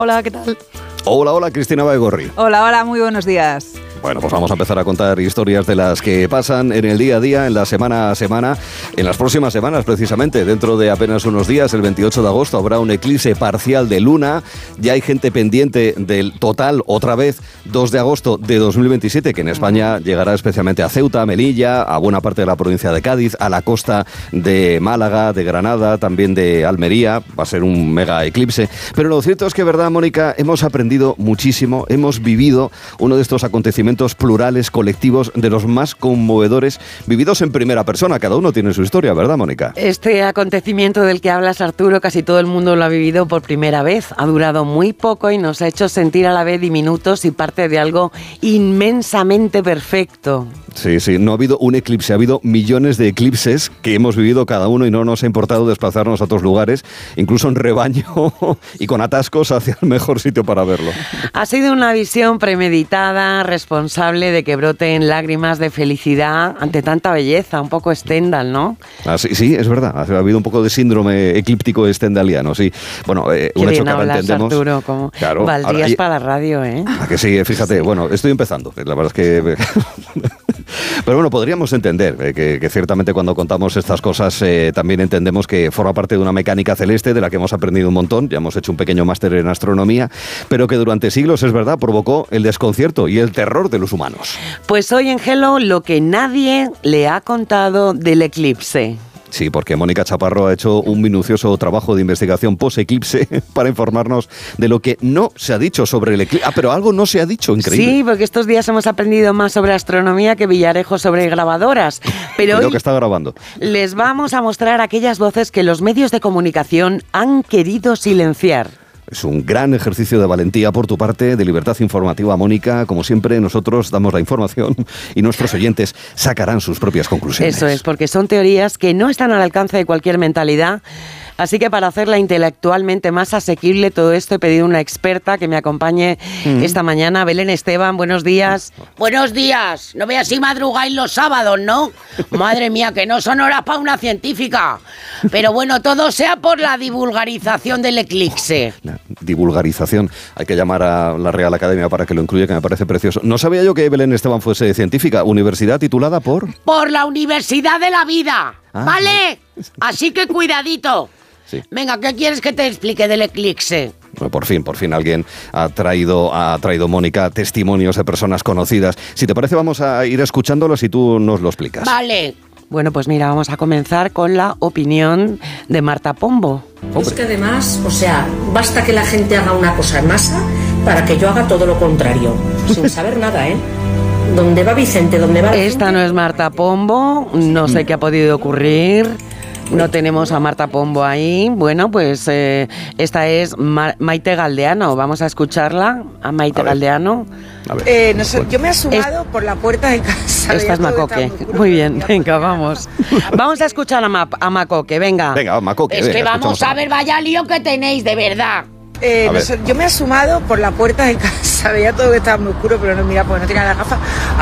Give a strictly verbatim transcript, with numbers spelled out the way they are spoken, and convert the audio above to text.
Hola, ¿qué tal? Hola, hola, Cristina Baigorri. Hola, hola, muy buenos días. Bueno, pues vamos a empezar a contar historias de las que pasan en el día a día, en la semana a semana, en las próximas semanas precisamente. Dentro de apenas unos días, el veintiocho de agosto, habrá un eclipse parcial de luna. Ya hay gente pendiente del total, otra vez, dos de agosto de dos mil veintisiete, que en España llegará especialmente a Ceuta, Melilla, a buena parte de la provincia de Cádiz, a la costa de Málaga, de Granada, también de Almería. Va a ser un mega eclipse. Pero lo cierto es que, verdad, Mónica, hemos aprendido muchísimo, hemos vivido uno de estos acontecimientos plurales, colectivos, de los más conmovedores, vividos en primera persona. Cada uno tiene su historia, ¿verdad, Mónica? Este acontecimiento del que hablas, Arturo, casi todo el mundo lo ha vivido por primera vez. Ha durado muy poco y nos ha hecho sentir a la vez diminutos y parte de algo inmensamente perfecto. Sí, sí, no ha habido un eclipse, ha habido millones de eclipses que hemos vivido cada uno y no nos ha importado desplazarnos a otros lugares, incluso en rebaño y con atascos hacia el mejor sitio para verlo. Ha sido una visión premeditada, responsable de que broten lágrimas de felicidad ante tanta belleza, un poco Stendhal, ¿no? Ah, sí, sí, es verdad, ha habido un poco de síndrome eclíptico stendhaliano, sí. Bueno, eh, un hecho que ahora entendemos. Arturo, como claro, valdrías ahora, para la radio, ¿eh? ¿A que sí? Fíjate, sí. Bueno, estoy empezando, la verdad es que... Pero bueno, podríamos entender eh, que, que ciertamente cuando contamos estas cosas eh, también entendemos que forma parte de una mecánica celeste de la que hemos aprendido un montón, ya hemos hecho un pequeño máster en astronomía, pero que durante siglos, es verdad, provocó el desconcierto y el terror de los humanos. Pues hoy en Hello, lo que nadie le ha contado del eclipse. Sí, porque Mónica Chaparro ha hecho un minucioso trabajo de investigación post-eclipse para informarnos de lo que no se ha dicho sobre el eclipse. Ah, pero algo no se ha dicho, increíble. Sí, porque estos días hemos aprendido más sobre astronomía que Villarejo sobre grabadoras. Pero Creo hoy que está grabando. Les vamos a mostrar aquellas voces que los medios de comunicación han querido silenciar. Es un gran ejercicio de valentía por tu parte, de libertad informativa, Mónica. Como siempre, nosotros damos la información y nuestros oyentes sacarán sus propias conclusiones. Eso es, porque son teorías que no están al alcance de cualquier mentalidad. Así que para hacerla intelectualmente más asequible, todo esto he pedido una experta que me acompañe mm. esta mañana. Belén Esteban, buenos días. Buenos días. No veas si madrugáis los sábados, ¿no? Madre mía, que no son horas para una científica. Pero bueno, todo sea por la divulgarización del eclipse. La divulgarización. Hay que llamar a la Real Academia para que lo incluya, que me parece precioso. No sabía yo que Belén Esteban fuese científica. ¿Universidad titulada por? Por la Universidad de la Vida. Ah, ¿vale? No. Así que cuidadito. Sí. Venga, ¿qué quieres que te explique del eclipse? Bueno, por fin, por fin alguien ha traído, ha traído, Mónica, testimonios de personas conocidas. Si te parece, vamos a ir escuchándolos y tú nos lo explicas. Vale. Bueno, pues mira, vamos a comenzar con la opinión de Marta Pombo. Es que además, o sea, basta que la gente haga una cosa en masa para que yo haga todo lo contrario, sin saber nada, ¿eh? ¿Dónde va Vicente? ¿Dónde va? Esta no es Marta Pombo, no sé qué ha podido ocurrir. No tenemos a Marta Pombo ahí. Bueno, pues eh, esta es Ma- Maite Galdeano. Vamos a escucharla, a Maite a Galdeano. A ver. Eh, no sé, yo me he asomado es, por la puerta de casa. Esta es Macoque. Muy, muy bien, venga, vamos. Vamos a escuchar a, Ma- a Macoque, venga. Venga, Macoque. Es venga, que vamos a ver, vaya lío que tenéis, de verdad. Eh, no sé, yo me he asomado por la puerta de casa. Veía todo que estaba muy oscuro, pero no mira, porque no tenía las gafas.